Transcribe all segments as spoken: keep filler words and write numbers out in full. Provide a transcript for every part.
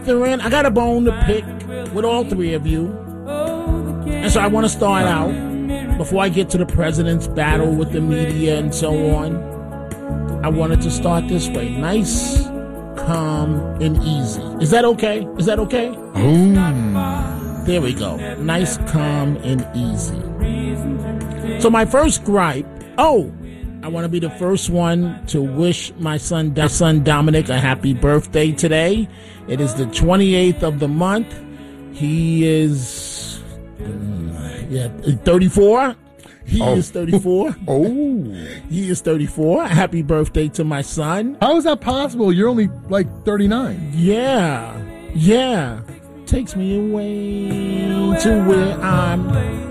I got a bone to pick with all three of you. And so I want to start out, before I get to the president's battle with the media and so on, I wanted to start this way. Nice, calm, and easy. Is that okay? Is that okay? Mm. There we go. Nice, calm, and easy. So my first gripe, oh, I want to be the first one to wish my son, my son Dominic a happy birthday today. It is the twenty-eighth of the month. He is, uh, yeah, thirty-four. He oh. is thirty-four. Oh. He is thirty-four. Happy birthday to my son. How is that possible? You're only like thirty-nine. Yeah. Yeah. Takes me away to where I'm.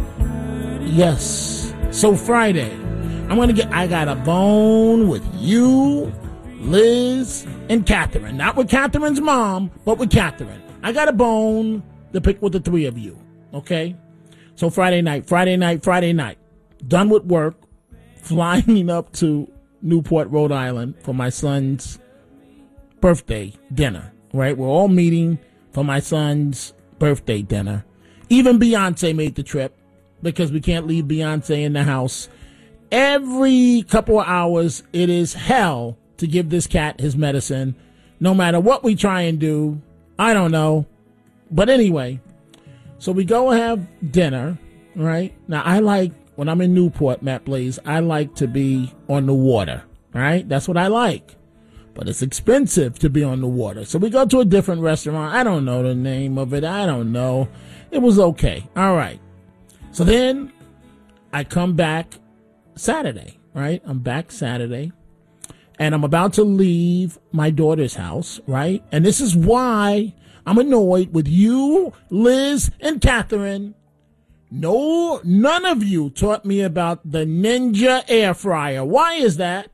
Yes. So Friday, I'm going to get, I got a bone with you, Liz, and Catherine. Not with Catherine's mom, but with Catherine. I got a bone to pick with the three of you. Okay? So Friday night, Friday night, Friday night. Done with work, flying up to Newport, Rhode Island for my son's birthday dinner. Right? We're all meeting for my son's birthday dinner. Even Beyonce made the trip because we can't leave Beyonce in the house. Every couple of hours, it is hell to give this cat his medicine. No matter what we try and do, I don't know. But anyway, so we go have dinner, right? Now, I like, when I'm in Newport, Matt Blaze, I like to be on the water, right? That's what I like. But it's expensive to be on the water. So we go to a different restaurant. I don't know the name of it. I don't know. It was okay. All right. So then I come back Saturday, right? I'm back Saturday. And I'm about to leave my daughter's house, right? And this is why I'm annoyed with you, Liz, and Catherine. No, none of you taught me about the Ninja air fryer. Why is that?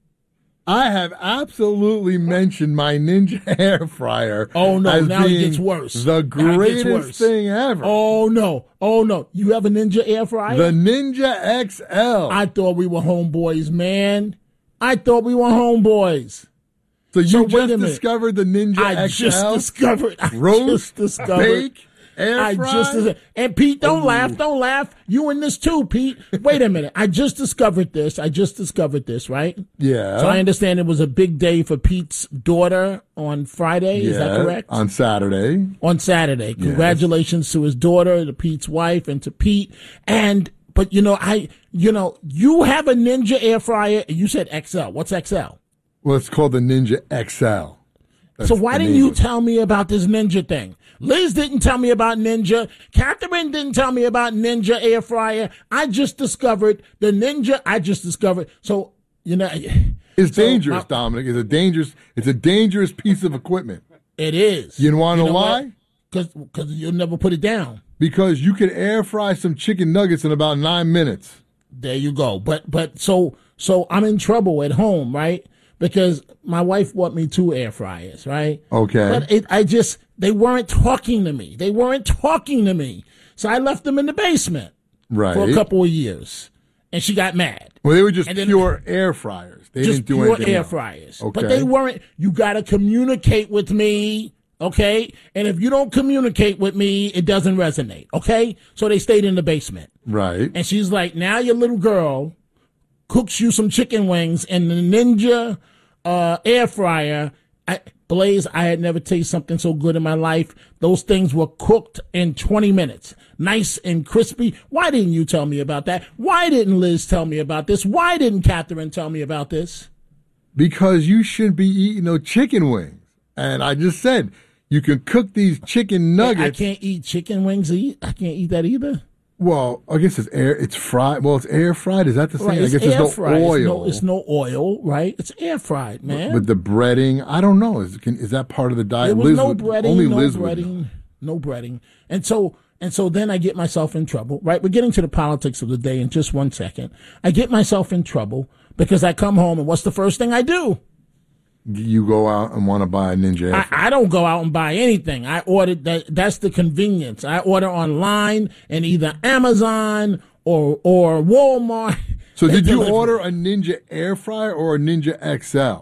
I have absolutely mentioned my Ninja air fryer. Oh, no, as now it being gets worse. The Now it gets greatest worse. thing ever. Oh, no. Oh, no. You have a Ninja air fryer? The Ninja X L. I thought we were homeboys, man. I thought we were homeboys. So you So wait a just minute. discovered the Ninja I X L? just discovered. I Roast, just discovered. bake, air I fry? just dis- and Pete, don't Ooh. laugh, don't laugh. You in this too, Pete. Wait a minute. I just discovered this. I just discovered this, right? Yeah. So I understand it was a big day for Pete's daughter on Friday. yeah. Is that correct? On Saturday. On Saturday. Congratulations to his daughter, to Pete's wife, and to Pete. And but you know, I you know, you have a Ninja air fryer. You said X L. What's X L? Well, it's called the Ninja X L. That's So why the didn't name you of it. tell me about this Ninja thing? Liz didn't tell me about Ninja. Catherine didn't tell me about Ninja air fryer. I just discovered the Ninja. I just discovered. So, you know. It's so dangerous, my- Dominic. It's a dangerous. It's a dangerous piece of equipment. It is. You want to know why? Because you'll never put it down. Because you can air fry some chicken nuggets in about nine minutes. There you go. But but so so I'm in trouble at home, right? Because my wife bought me two air fryers, right? Okay. But it, I just, they weren't talking to me. They weren't talking to me. So I left them in the basement Right. for a couple of years. And she got mad. Well, they were just And then- pure air fryers. They Just didn't do pure anything air else. fryers. Okay. But they weren't, you got to communicate with me, okay? And if you don't communicate with me, it doesn't resonate, okay? So they stayed in the basement. Right. And she's like, now your little girl cooks you some chicken wings in the Ninja uh, air fryer. I, Blaze, I had never tasted something so good in my life. Those things were cooked in twenty minutes. Nice and crispy. Why didn't you tell me about that? Why didn't Liz tell me about this? Why didn't Catherine tell me about this? Because you shouldn't be eating no chicken wings. And I just said, you can cook these chicken nuggets. I can't eat chicken wings. I can't eat that either. Well, I guess it's air. It's fried. Well, it's air fried. Is that the same? Right, I it's guess air there's no fried. oil. It's no, it's no oil, right? It's air fried, man. But the breading, I don't know. Is can, is that part of the diet? There was Liz no would- breading, only no Liz would know. breading, no breading. And so, and so then I get myself in trouble, right? We're getting to the politics of the day in just one second. I get myself in trouble because I come home and what's the first thing I do? You go out and want to buy a Ninja air I, fryer. I don't go out and buy anything. I ordered that. That's the convenience. I order online and either Amazon or or Walmart. So They did you deliver. order a Ninja air fryer or a Ninja X L?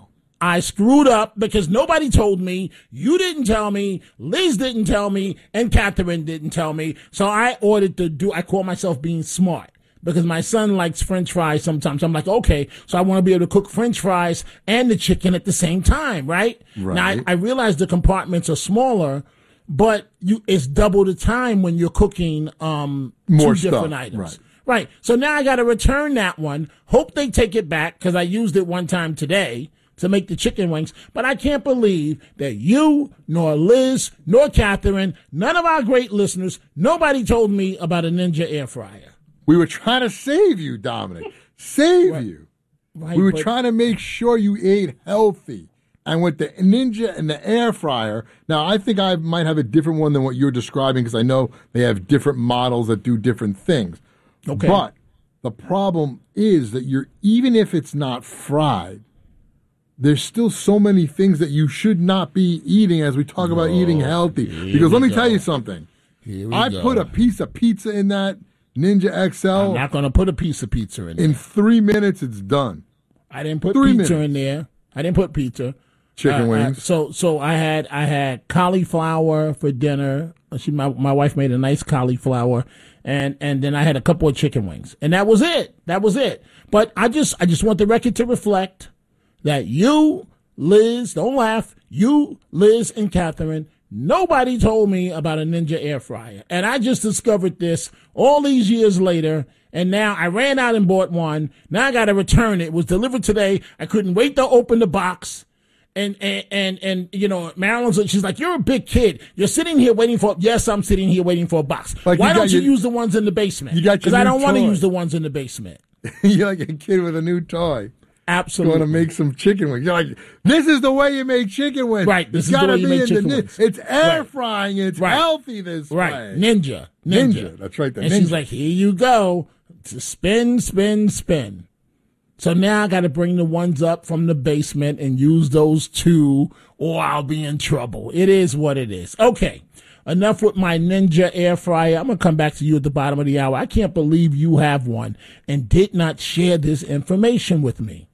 I screwed up because nobody told me, you didn't tell me, Liz didn't tell me, and Catherine didn't tell me. So I ordered to do, I call myself being smart because my son likes French fries sometimes. I'm like, okay, so I want to be able to cook French fries and the chicken at the same time, right? Right. Now, I, I realize the compartments are smaller, but you it's double the time when you're cooking um More two stuff. different items. Right. Right. So now I got to return that one. Hope they take it back because I used it one time today to make the chicken wings. But I can't believe that you, nor Liz, nor Catherine, none of our great listeners, nobody told me about a Ninja air fryer. We were trying to save you, Dominic. Save Right. you. Right, We were but- trying to make sure you ate healthy. And with the Ninja and the air fryer, now I think I might have a different one than what you're describing because I know they have different models that do different things. Okay. But the problem is that you're, even if it's not fried, there's still so many things that you should not be eating as we talk about eating healthy. Because let me go. tell you something. Here we I go. put a piece of pizza in that Ninja X L. I'm not going to put a piece of pizza in there. In three minutes, it's done. I didn't put Three pizza minutes. in there. I didn't put pizza. Chicken Uh, uh, wings. so so I had I had cauliflower for dinner. She my my wife made a nice cauliflower, and and then I had a couple of chicken wings, and that was it. That was it. But I just I just want the record to reflect that you, Liz, don't laugh. You, Liz, and Catherine, nobody told me about a Ninja air fryer, and I just discovered this all these years later. And now I ran out and bought one. Now I got to return it. It was delivered today. I couldn't wait to open the box. And, and, and, and, you know, Marilyn's, she's like, you're a big kid. You're sitting here waiting for, yes, I'm sitting here waiting for a box. Like Why you got don't you your- use the ones in the basement? You got your Because I new don't want to toy. use the ones in the basement. You're like a kid with a new toy. You Absolutely. want to make some chicken wings. You're like, this is the way you make chicken wings. Right, this It's is the gotta way you be make in chicken the, wings. It's air Right. frying. It's Right. healthy this Right. way. Ninja. Ninja. Ninja. That's right, the and she's Ninja. like, here you go. To spin, spin, spin. So now I got to bring the ones up from the basement and use those two, or I'll be in trouble. It is what it is. Okay. Enough with my Ninja air fryer. I'm going to come back to you at the bottom of the hour. I can't believe you have one and did not share this information with me.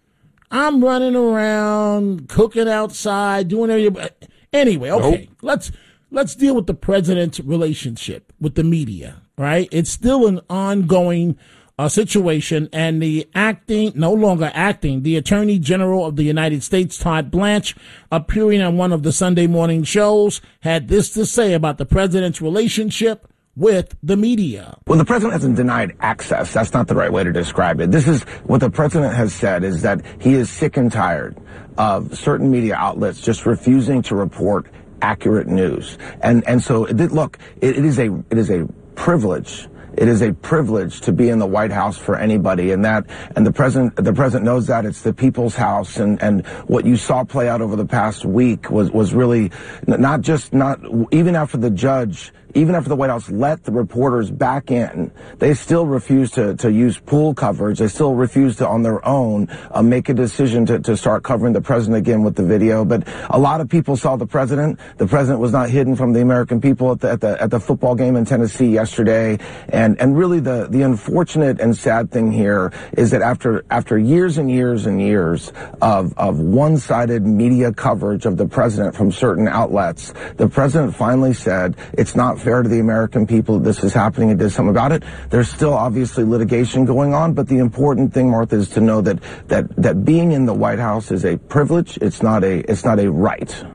I'm running around, cooking outside, doing everything. Anyway, okay, Nope. let's let's deal with the president's relationship with the media. Right, it's still an ongoing uh, situation, and the acting, no longer acting, the Attorney General of the United States, Todd Blanche, appearing on one of the Sunday morning shows, had this to say about the president's relationship with the media. Well, the president hasn't denied access. That's not the right way to describe it. This is what the president has said, is that he is sick and tired of certain media outlets just refusing to report accurate news. And and so, it, look, it, it is a it is a privilege. It is a privilege to be in the White House for anybody, and that, and the president, the president knows that. It's the people's house, and, and what you saw play out over the past week was, was really not just, not, even after the judge, even after the White House let the reporters back in, they still refuse to, to use pool coverage. They still refuse to, on their own, uh, make a decision to, to start covering the president again with the video. But a lot of people saw the president. The president was not hidden from the American people at the, at the, at the football game in Tennessee yesterday. And, and really the, the unfortunate and sad thing here is that after, after years and years and years of, of one-sided media coverage of the president from certain outlets, the president finally said, it's not fair to the American people that this is happening, and did something about it. There's still obviously litigation going on, but the important thing, Martha, is to know that that that being in the White House is a privilege. It's not a it's not a right.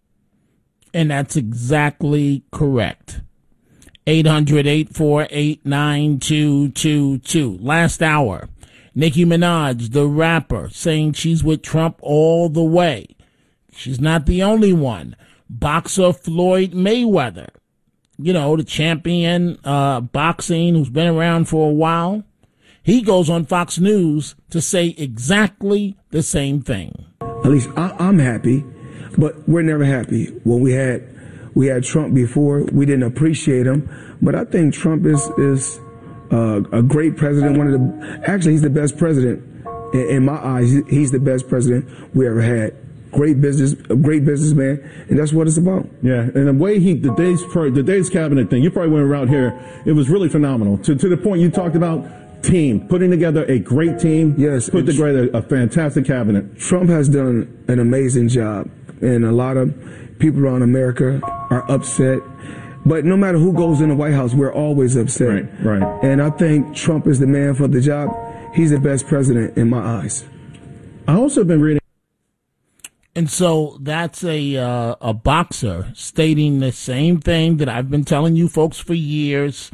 And that's exactly correct. eight hundred, eight four eight, nine two two two. Last hour, Nicki Minaj, the rapper, saying she's with Trump all the way. She's not the only one. Boxer Floyd Mayweather, you know, the champion uh, boxing who's been around for a while, he goes on Fox News to say exactly the same thing. At least I, I'm happy, but we're never happy. When we had we had Trump before, we didn't appreciate him, but I think Trump is is uh, a great president. One of the actually, he's the best president in, in my eyes. He's the best president we ever had. Great business, a great businessman, and that's what it's about. Yeah, and the way he, the day's per, the day's cabinet thing, you probably went around here. It was really phenomenal. To to the point you talked about, team, putting together a great team. Yes, put together a fantastic cabinet. Trump has done an amazing job, and a lot of people around America are upset. But no matter who goes in the White House, we're always upset. Right, right. And I think Trump is the man for the job. He's the best president in my eyes. I also been reading. And so that's a uh, a boxer stating the same thing that I've been telling you folks for years.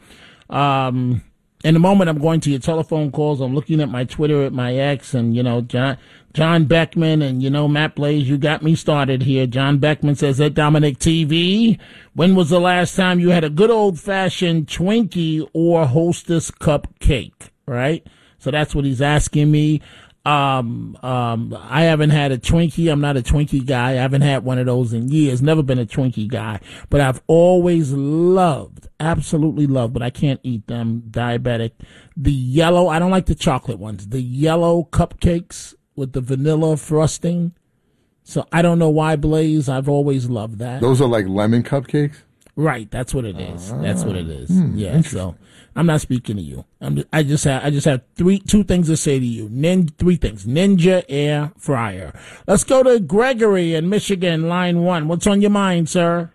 Um, in a moment, I'm going to your telephone calls. I'm looking at my Twitter, at my ex, and, you know, John John Beckman and, you know, Matt Blaze, you got me started here. John Beckman says, at Dominic T V, when was the last time you had a good old-fashioned Twinkie or Hostess cupcake, right? So that's what he's asking me. Um, um, I haven't had a Twinkie. I'm not a Twinkie guy. I haven't had one of those in years. Never been a Twinkie guy. But I've always loved, absolutely loved, but I can't eat them, diabetic, the yellow, I don't like the chocolate ones, the yellow cupcakes with the vanilla frosting. So I don't know why, Blaze. I've always loved that. Those are like lemon cupcakes? Right. That's what it is. Uh, that's what it is. Hmm, yeah. So I'm not speaking to you. I'm just, I just have I just have three two things to say to you. Nin, three things. Ninja air fryer. Let's go to Gregory in Michigan, line one. What's on your mind, sir?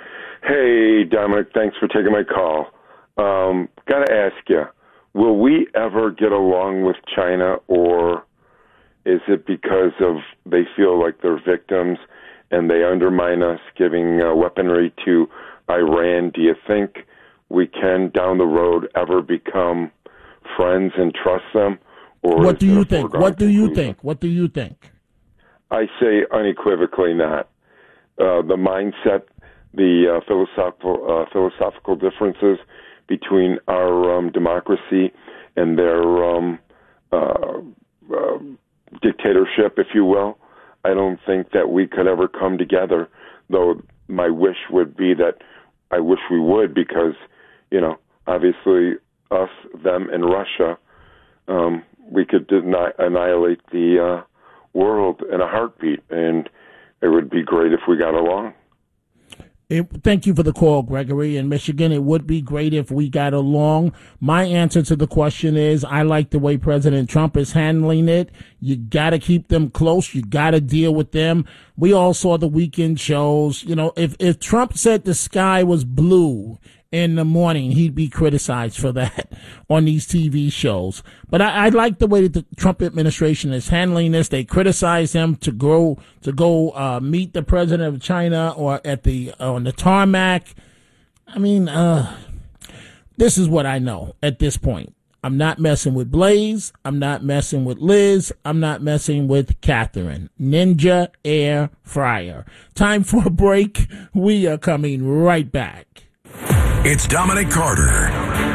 Hey, Dominic. Thanks for taking my call. Um, Got to ask you, will we ever get along with China, or is it because of they feel like they're victims and they undermine us, giving uh, weaponry to Iran? Do you think we can, down the road, ever become friends and trust them? Or what do you think? foregone What do you conclusion? think? What do you think? I say unequivocally not. Uh, the mindset, the uh, philosophical uh, philosophical differences between our um, democracy and their um, uh, uh, dictatorship, if you will, I don't think that we could ever come together, though my wish would be that I wish we would, because, you know, obviously us, them, and Russia, um, we could deny, annihilate the uh, world in a heartbeat, and it would be great if we got along. It, thank you for the call, Gregory. In Michigan, it would be great if we got along. My answer to the question is I like the way President Trump is handling it. You got to keep them close. You got to deal with them. We all saw the weekend shows. You know, if, if Trump said the sky was blue in the morning, he'd be criticized for that on these T V shows. But I, I like the way that the Trump administration is handling this. They criticize him to go to go uh, meet the president of China or at the uh, on the tarmac. I mean, uh, this is what I know at this point. I'm not messing with Blaze. I'm not messing with Liz. I'm not messing with Catherine. Ninja air fryer. Time for a break. We are coming right back. It's Dominic Carter.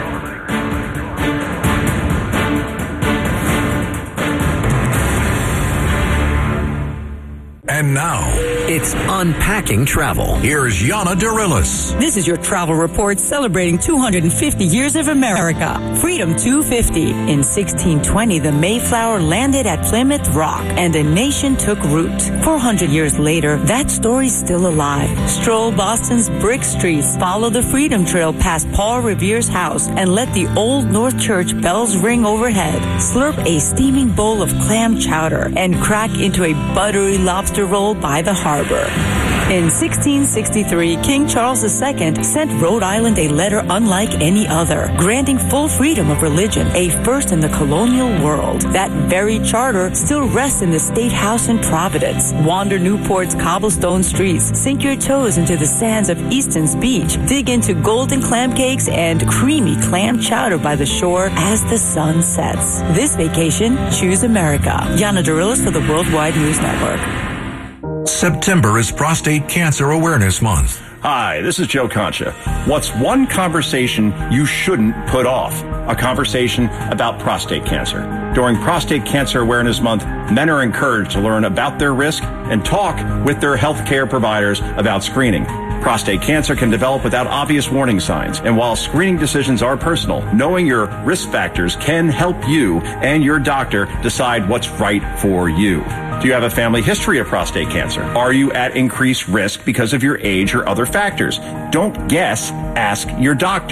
And now, it's Unpacking Travel. Here's Yana Dirilis. This is your travel report celebrating two hundred fifty years of America. Freedom two fifty. In sixteen twenty, the Mayflower landed at Plymouth Rock and a nation took root. four hundred years later, that story's still alive. Stroll Boston's brick streets, follow the Freedom Trail past Paul Revere's house, and let the Old North Church bells ring overhead. Slurp a steaming bowl of clam chowder and crack into a buttery lobster roll by the harbor. In sixteen sixty-three, King Charles the Second sent Rhode Island a letter unlike any other, granting full freedom of religion, a first in the colonial world. That very charter still rests in the State House in Providence. Wander Newport's cobblestone streets, sink your toes into the sands of Easton's beach, dig into golden clam cakes and creamy clam chowder by the shore as the sun sets. This vacation, choose America. Yana Dirilis for the Worldwide News Network. September is Prostate Cancer Awareness Month. Hi, this is Joe Concha. What's one conversation you shouldn't put off? A conversation about prostate cancer. During Prostate Cancer Awareness Month, men are encouraged to learn about their risk and talk with their healthcare providers about screening. Prostate cancer can develop without obvious warning signs, and while screening decisions are personal, knowing your risk factors can help you and your doctor decide what's right for you. Do you have a family history of prostate cancer? Are you at increased risk because of your age or other factors? Don't guess, ask your doctor.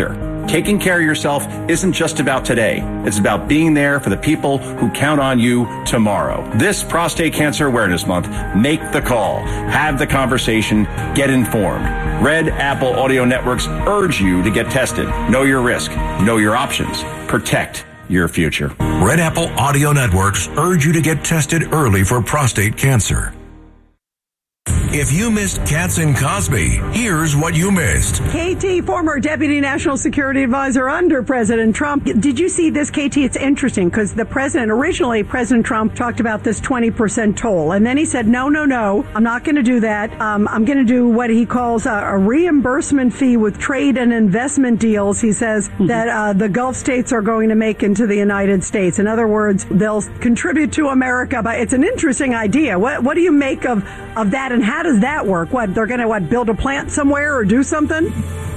Taking care of yourself isn't just about today. It's about being there for the people who count on you tomorrow. This Prostate Cancer Awareness Month, make the call, have the conversation, get informed. Red Apple Audio Networks urge you to get tested. Know your risk. Know your options. Protect your future. Red Apple Audio Networks urge you to get tested early for prostate cancer. If you missed Katz and Cosby, here's what you missed. K T, former Deputy National Security Advisor under President Trump. Did you see this, K T? It's interesting because the president, originally President Trump talked about this twenty percent toll. And then he said, no, no, no, I'm not going to do that. Um, I'm going to do what he calls a, a reimbursement fee with trade and investment deals. He says mm-hmm. that uh, the Gulf states are going to make into the United States. In other words, they'll contribute to America. But it's an interesting idea. What, what do you make of, of that, and how How does that work? What, they're going to what build a plant somewhere or do something?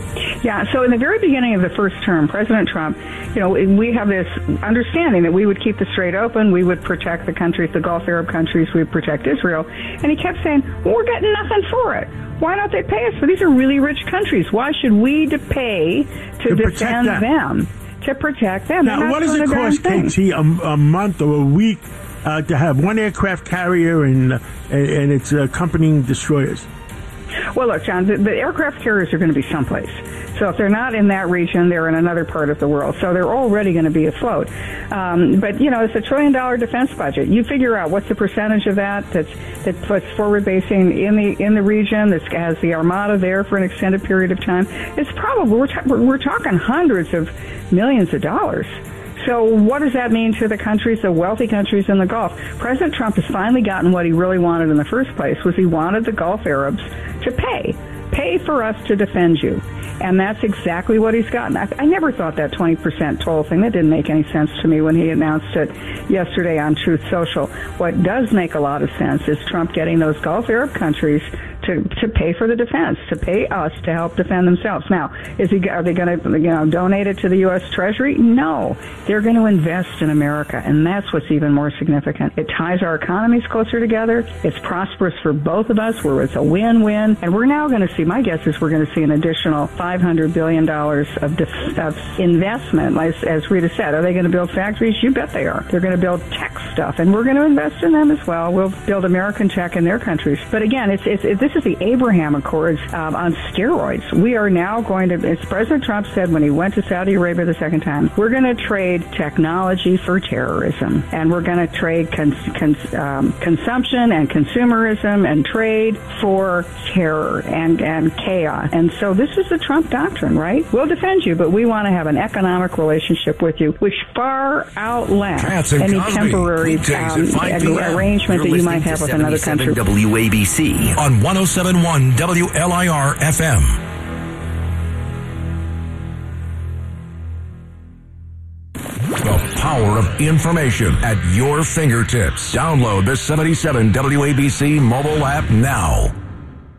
Yeah, so in the very beginning of the first term, President Trump, you know, we have this understanding that we would keep the Strait open, we would protect the countries, the Gulf Arab countries, we would protect Israel. And he kept saying, well, we're getting nothing for it. Why don't they pay us? For these are really rich countries. Why should we to pay to, to defend them? To protect them. Now, what does it cost, K T, a, a month or a week uh, to have one aircraft carrier and, uh, and, and its accompanying destroyers? Well, look, John, the, the aircraft carriers are going to be someplace. So if they're not in that region, they're in another part of the world. So they're already going to be afloat. Um, but, you know, it's a trillion dollar defense budget. You figure out what's the percentage of that that's, that puts forward basing in the in the region, that has the Armada there for an extended period of time. It's probably, we're, ta- we're talking hundreds of millions of dollars. So what does that mean to the countries, the wealthy countries in the Gulf? President Trump has finally gotten what he really wanted in the first place, was he wanted the Gulf Arabs to pay. Pay for us to defend you. And that's exactly what he's gotten. I, I never thought that twenty percent toll thing, that didn't make any sense to me when he announced it yesterday on Truth Social. What does make a lot of sense is Trump getting those Gulf Arab countries to, to pay for the defense, to pay us to help defend themselves. Now, is he, are they going to, you know, donate it to the U S Treasury? No. They're going to invest in America, and that's what's even more significant. It ties our economies closer together. It's prosperous for both of us, where it's a win-win. And we're now going to see, my guess is we're going to see an additional five hundred billion dollars of, def- of investment. As, as Rita said, are they going to build factories? You bet they are. They're going to build tech stuff, and we're going to invest in them as well. We'll build American tech in their countries. But again, it's, it's, it, this is the Abraham Accords um, on steroids. We are now going to, as President Trump said when he went to Saudi Arabia the second time, we're going to trade technology for terrorism, and we're going to trade cons- cons- um, consumption and consumerism and trade for terror and, and chaos. And so this is the Trump doctrine, right? We'll defend you, but we want to have an economic relationship with you, which far outlasts any Cosby. temporary um, arrangement that you might have with another country. W A B C on one oh seven point one W L I R F M. The power of information at your fingertips. Download the seventy-seven W A B C mobile app now.